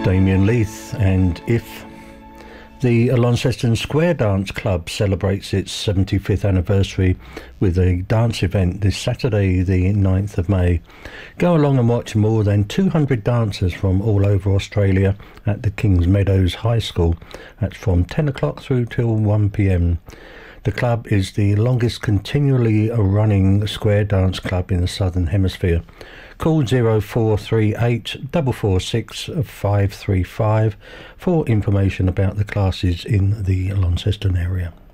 Damien Leith, and If. The Launceston Square Dance Club celebrates its 75th anniversary with a dance event this Saturday, the 9th of May. Go along and watch more than 200 dancers from all over Australia at the Kings Meadows High School. That's from 10 o'clock through till 1 p.m. The club is the longest continually running square dance club in the Southern Hemisphere. Call 0438 446 535 for information about the classes in the Launceston area.